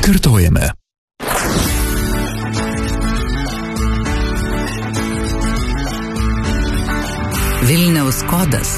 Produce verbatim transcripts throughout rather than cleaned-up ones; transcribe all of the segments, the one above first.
Kartojame. Vilniaus kodas.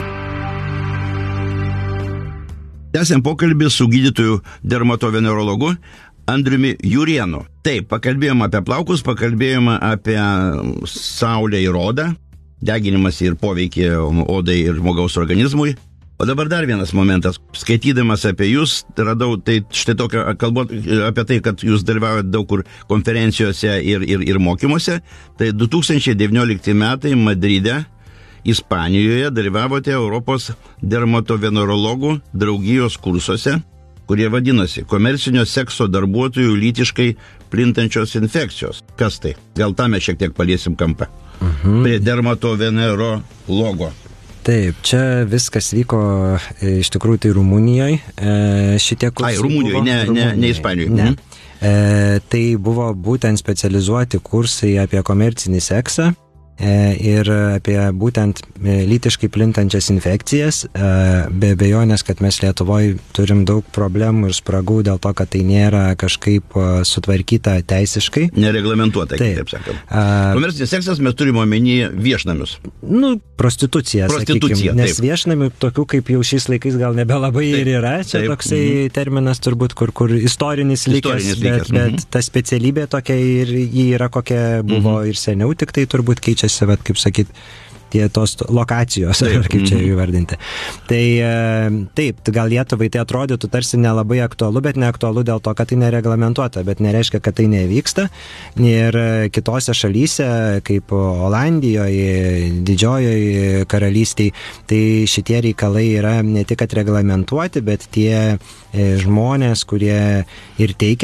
Tęsiam pokalbį su gydytoju dermatovenerologu Andriumi Jurienu. Taip, pakalbėjome apie plaukus, pakalbėjome apie saulę ir odą, deginimas ir poveikį odai ir žmogaus organizmui. O dabar dar vienas momentas. Skaitydamas apie jūs, radau tai štai tokią kalbą apie tai, kad jūs dalyvaujate daug kur konferencijose ir, ir, ir mokymuose. Tai du tūkstančiai devyniolikti metai Madride, Ispanijoje, dalyvavote Europos dermatovenerologų draugijos kursuose, kurie vadinosi komercinio sekso darbuotojų lytiškai plintančios infekcijos. Kas tai? Gal tą mes šiek tiek paliesim kampą. Mhm. Prie dermatovenerologo. Taip, čia viskas vyko iš tikrųjų tai Rumunijoje. E, šitie kursai Ai, Rumunijoje, ne, ne, ne Ispanijoje. Ne. E, tai buvo būtent specializuoti kursai apie komercinį seksą ir apie būtent lytiškai plintančias infekcijas. Be abejonės, kad mes Lietuvoje turim daug problemų ir spragų dėl to, kad tai nėra kažkaip sutvarkyta teisiškai. Nereglamentuota, taip, taip sakant. Komercinis seksas mes turime omeny viešnamius. Nu, prostitucija, Prostitucija, sakykim, nes taip. Viešnamių tokių kaip jau šiais laikais gal nebelabai taip, ir yra. Čia taip, toksai mhm. terminas turbūt, kur, kur istorinis likęs, istorinis bet, likęs. bet Mhm. ta specialybė tokia ir ji yra kokia buvo mhm. ir seniau, tik tai turbūt keičiasi, bet kaip sakyt, tie tos lokacijos, taip, ar kaip čia įvardinti. Tai taip, gal Lietuvai tai atrodytų tarsi nelabai aktualu, bet neaktualu dėl to, kad tai nereglamentuota, bet nereiškia, kad tai nevyksta. Ir kitose šalyse, kaip Olandijoje, Didžiojoje karalystėje, tai šitie reikalai yra ne tik kad reglamentuoti, bet tie žmonės, kurie ir teikia